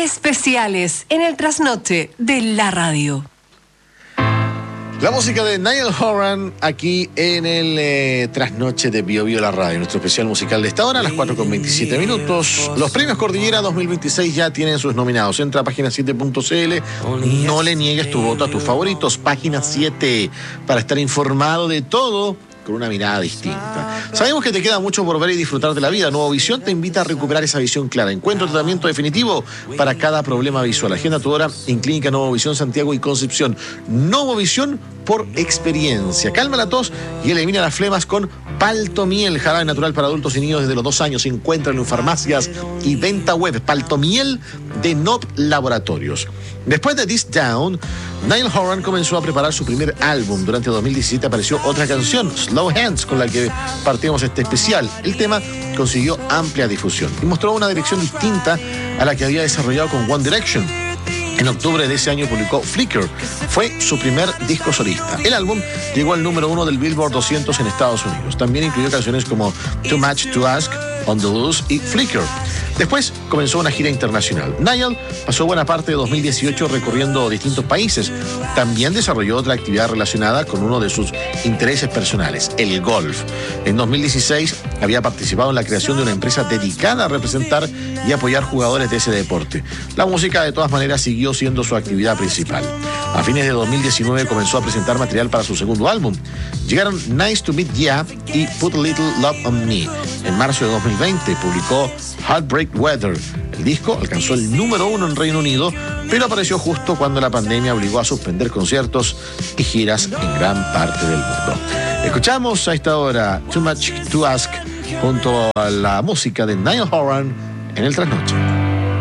especiales en el trasnoche de la radio. La música de Niall Horan aquí en el trasnoche de Bio Bio la radio, nuestro especial musical de esta hora, a las 4:27. Los premios Cordillera 2026 ya tienen sus nominados. Entra a página7.cl, no le niegues tu voto a tus favoritos. Página 7, para estar informado de todo con una mirada distinta. Sabemos que te queda mucho por ver y disfrutar de la vida. Nuevo Visión te invita a recuperar esa visión clara. Encuentra tratamiento definitivo para cada problema visual. Agenda tu hora en Clínica Nuevo Visión Santiago y Concepción. Nuevo Visión por experiencia. Calma la tos y elimina las flemas con Paltomiel, jarabe natural para adultos y niños desde los 2 años. Encuéntralo en farmacias y venta web. Paltomiel de Nop Laboratorios. Después de This Down, Niall Horan comenzó a preparar su primer álbum. Durante 2017 apareció otra canción, Slow Hands, con la que partimos este especial. El tema consiguió amplia difusión y mostró una dirección distinta a la que había desarrollado con One Direction. En octubre de ese año publicó Flicker. Fue su primer disco solista. El álbum llegó al número 1 del Billboard 200 en Estados Unidos. También incluyó canciones como Too Much to Ask, On the Loose y Flicker. Después comenzó una gira internacional. Niall pasó buena parte de 2018 recorriendo distintos países. También desarrolló otra actividad relacionada con uno de sus intereses personales, el golf. En 2016 había participado en la creación de una empresa dedicada a representar y apoyar jugadores de ese deporte. La música, de todas maneras, siguió siendo su actividad principal. A fines de 2019 comenzó a presentar material para su segundo álbum. Llegaron Nice to Meet Ya y Put a Little Love on Me. En marzo de 2020 publicó Heartbreak Weather. El disco alcanzó el número 1 en Reino Unido, pero apareció justo cuando la pandemia obligó a suspender conciertos y giras en gran parte del mundo. Escuchamos a esta hora Too Much to Ask junto a la música de Niall Horan en el trasnoche.